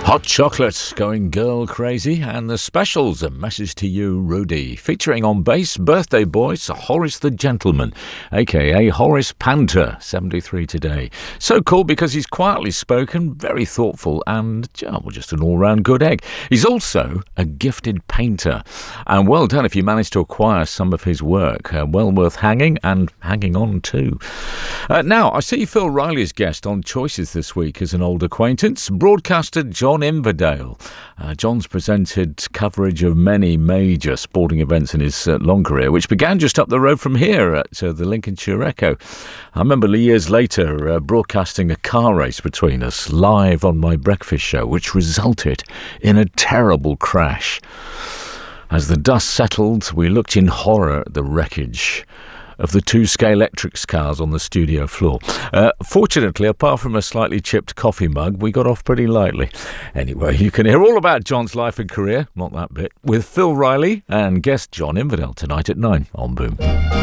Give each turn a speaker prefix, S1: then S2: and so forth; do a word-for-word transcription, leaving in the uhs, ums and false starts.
S1: Hot chocolate going girl crazy, and the specials, a message to you, Rudy, featuring on bass birthday boy Sir Horace the Gentleman, aka Horace Panter, seventy-three today. So cool because he's quietly spoken, very thoughtful, and oh, well, just an all-round good egg. He's also a gifted painter, and well done if you managed to acquire some of his work. Uh, well worth hanging and hanging on too. Uh, now, I see Phil Riley's guest on Choices this week is an old acquaintance, broadcaster John Inverdale. Uh, John's presented coverage of many major sporting events in his uh, long career, which began just up the road from here at uh, the Lincolnshire Echo. I remember years later uh, broadcasting a car race between us live on my breakfast show, which resulted in a terrible crash. As the dust settled, we looked in horror at the wreckage of the two Scalextric cars on the studio floor. Uh, fortunately, apart from a slightly chipped coffee mug, we got off pretty lightly. Anyway, you can hear all about John's life and career, not that bit, with Phil Riley and guest John Inverdale tonight at nine on Boom.